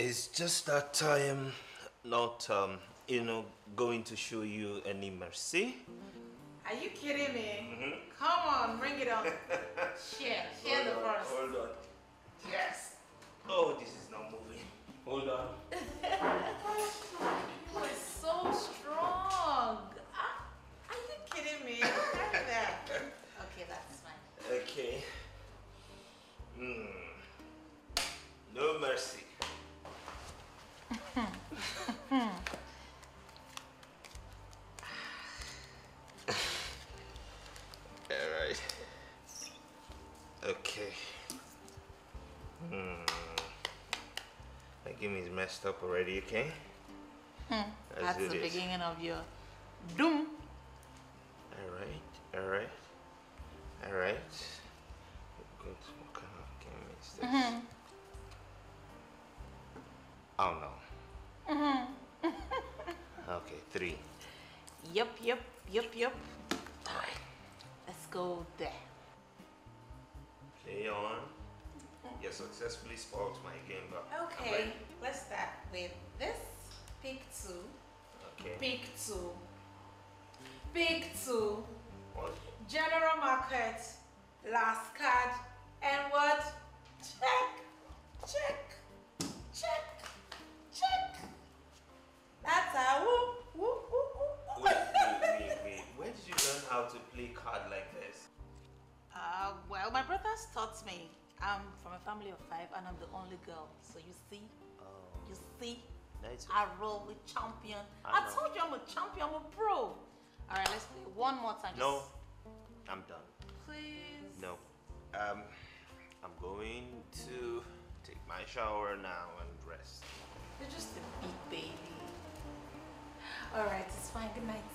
It's just that I am not, going to show you any mercy. Are you kidding me? Come on, bring it on. Share the first. Hold on. Yes. Oh, this is not moving. Hold on. You're so strong. Are you kidding me? Okay, that's fine. Okay. No mercy. All right. Okay. My game is messed up already, okay? That's the beginning of your doom. Alright. Good. What kind of game is this? Oh no. Okay, 3. Yup. Alright. Let's go there. Play on. You successfully spoiled my game, but Okay, let's start with this. Pick 2. Okay. Pick 2. Pick 2. What? General market. Last card. And what? Check. That's how. Woo. Wait. Where did you learn how to play card like this? Well, my brothers taught me. I'm from a family of 5 and I'm the only girl. So you see? Oh. You see? Nice. I roll with champion. I told you I'm a champion, I'm a pro. Alright, let's play one more time. No. I'm done. Please. No. I'm going to take my shower now and rest. You're just a big baby. Alright, it's fine. Good night.